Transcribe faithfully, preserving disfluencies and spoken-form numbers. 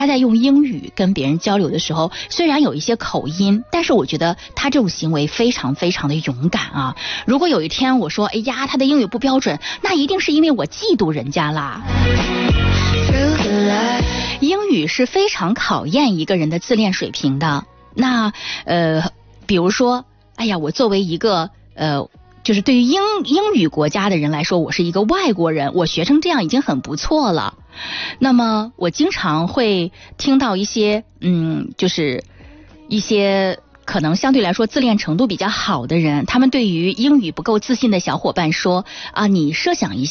他在用英语跟别人交流的时候，虽然有一些口音，但是我觉得他这种行为非常非常的勇敢啊！如果有一天我说，哎呀，他的英语不标准，那一定是因为我嫉妒人家啦。英语是非常考验一个人的自恋水平的。那呃，比如说，哎呀，我作为一个呃。就是对于英英语国家的人来说，我是一个外国人，我学成这样已经很不错了。那么我经常会听到一些嗯，就是一些可能相对来说自恋程度比较好的人，他们对于英语不够自信的小伙伴说啊，你设想一下。